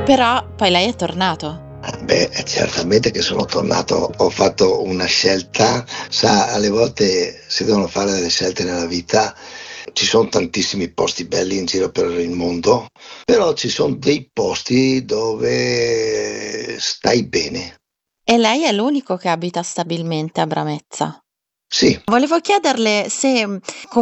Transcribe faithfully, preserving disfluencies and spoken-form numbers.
Però poi lei è tornato. Beh, certamente che sono tornato, ho fatto una scelta, sa, alle volte si devono fare delle scelte nella vita, ci sono tantissimi posti belli in giro per il mondo, però ci sono dei posti dove stai bene. E lei è l'unico che abita stabilmente a Bramezza? Sì. Volevo chiederle se